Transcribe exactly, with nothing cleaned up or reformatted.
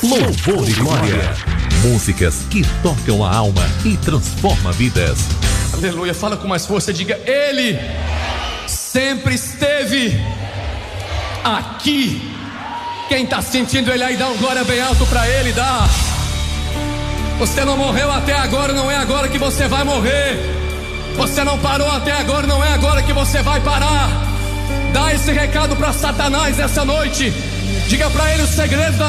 Louvor e glória. Músicas que tocam a alma e transformam vidas. Aleluia, fala com mais força, diga: Ele sempre esteve aqui. Quem está sentindo Ele aí, dá um glória bem alto para Ele, dá. Você não morreu até agora, não é agora que você vai morrer. Você não parou até agora, não é agora que você vai parar. Dá esse recado para Satanás essa noite. Diga para ele o segredo da